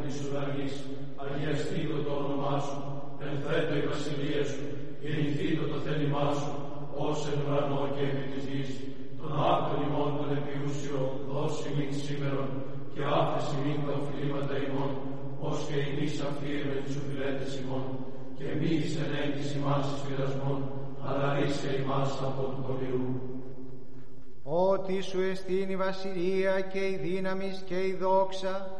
της ουρανής, αγιαστήτω το όνομά σου, ενθέτω η βασιλεία σου, γεννηθήτω το θέλημά σου, ως εν ουρανό και επί της γης. Τον άκτον ημών τον επιούσιο, δώσει μην σήμερον, και άφεση μην τα οφειλήματα ημών, ως και ημείς αφήρμε τους οφειλέτες ημών, και μη εις ενέγγις ημάς εις πειρασμών, αλλά ρίσε ημάς από του κολιού. Ότι σου εστίν η βασιλεία και η δύναμις και η δόξα